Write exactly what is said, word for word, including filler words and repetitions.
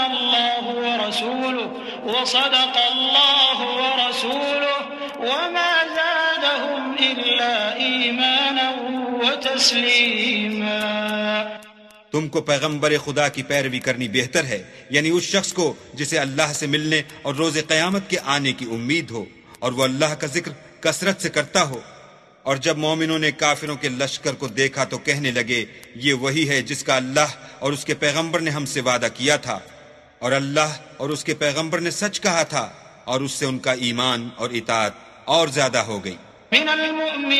अल्लाहु व रसूलुहु व सदक़ल्लाहु व रसूलुहु व मा ज़ादहुम इल्ला ईमानन व तस्लीमा। तुमको पैगंबर खुदा की पैरवी करनी बेहतर है, यानी उस शख्स को जिसे अल्लाह से मिलने और रोज़े क़यामत के आने की उम्मीद हो और वो अल्लाह का जिक्र कसरत से करता हो। और जब मोमिनों ने काफिरों के लश्कर को देखा तो कहने लगे, ये वही है जिसका अल्लाह और उसके पैगंबर ने हमसे वादा किया था, और अल्लाह और उसके पैगंबर ने सच कहा था, और उससे उनका ईमान और इताअत और ज्यादा हो गई।